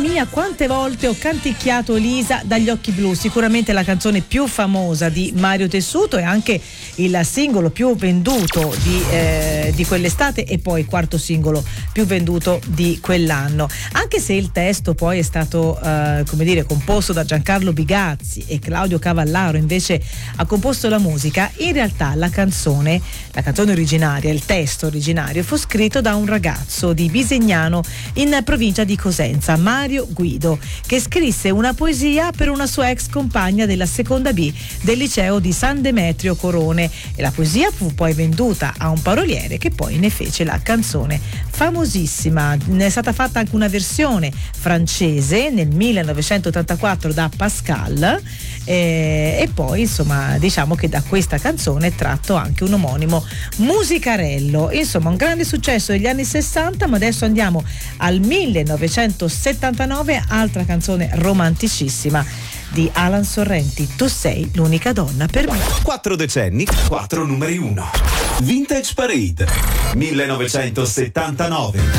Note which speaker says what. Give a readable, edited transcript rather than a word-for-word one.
Speaker 1: mia, quante volte ho canticchiato Lisa dagli occhi blu, sicuramente la canzone più famosa di Mario Tessuto e anche il singolo più venduto di quell'estate e poi il quarto singolo più venduto di quell'anno. Anche se il testo poi è stato composto da Giancarlo Bigazzi e Claudio Cavallaro invece ha composto la musica, in realtà la canzone originaria, il testo originario fu scritto da un ragazzo di Bisignano in provincia di Cosenza, Mario Guido, che scrisse una poesia per una sua ex compagna della seconda B del liceo di San Demetrio Corone, e la poesia fu poi venduta a un paroliere che poi ne fece la canzone famosissima. Ne è stata fatta anche una versione francese nel 1984 da Pascal e poi insomma diciamo che da questa canzone è tratto anche un omonimo musicarello, insomma un grande successo degli anni 60. Ma adesso andiamo al 1979, altra canzone romanticissima di Alan Sorrenti, Tu sei l'unica donna per me.
Speaker 2: 4 decenni, 4 numeri 1. Vintage Parade 1979.